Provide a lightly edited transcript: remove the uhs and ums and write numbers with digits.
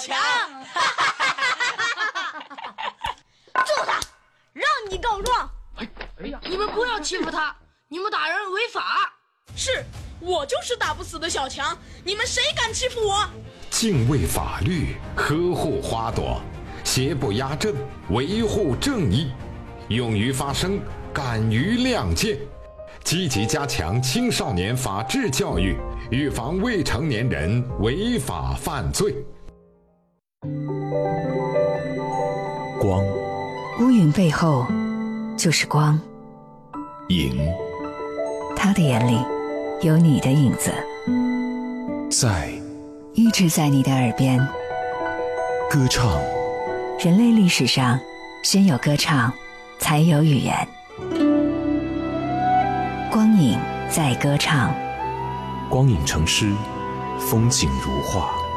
强。揍他，让你告状。 你们不要欺负他，你们打人违法。 是，我就是打不死的小强，你们谁敢欺负我？ 敬畏法律，呵护花朵，邪不压正，维护正义，勇于发声，敢于亮剑，积极加强青少年法治教育，预防未成年人违法犯罪。 光， 乌云背后就是光。 影， 他的眼里有你的影子， 在一直在你的耳边。 歌唱， 人类历史上先有歌唱，才有语言。光影在歌唱， 光影成诗，风景如画。